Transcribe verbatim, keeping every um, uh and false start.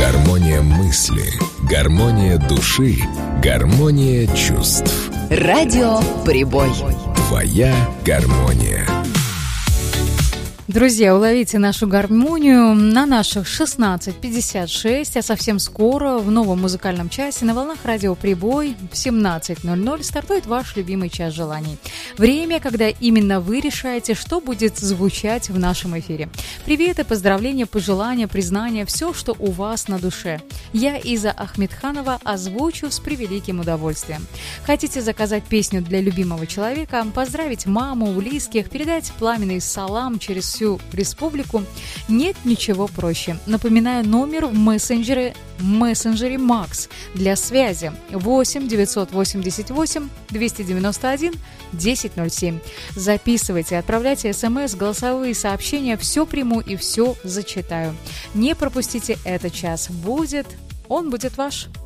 Гармония мысли, гармония души, гармония чувств. Радио Прибой. Твоя гармония. Друзья, уловите нашу гармонию на наших шестнадцать пятьдесят шесть, а совсем скоро в новом музыкальном часе на волнах радио Прибой в семнадцать ноль ноль стартует ваш любимый час желаний. Время, когда именно вы решаете, что будет звучать в нашем эфире. Приветы, поздравления, пожелания, признания, все, что у вас на душе. Я, Иза Ахмедханова, озвучу с превеликим удовольствием. Хотите заказать песню для любимого человека, поздравить маму, близких, передать пламенный салам через всю республику? Нет ничего проще. Напоминаю, номер в мессенджере, мессенджере Макс для связи восемь девятьсот восемьдесят восемь двести девяносто один десять ноль семь. Записывайте, отправляйте смс, голосовые сообщения, все приму и все зачитаю. Не пропустите этот час. Будет, он будет ваш.